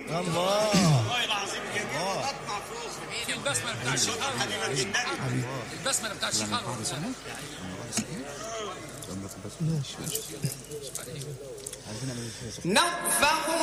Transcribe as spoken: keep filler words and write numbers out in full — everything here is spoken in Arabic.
الله والله العظيم جميل وقطع فوق البسمله بتاع الشيخ البسمله بتاع الشيخ ماشي ماشي نفخ